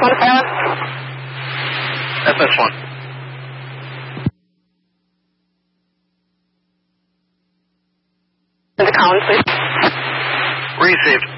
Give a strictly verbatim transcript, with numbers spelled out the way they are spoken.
one to pilot. F S one. To the Collins, please. Received.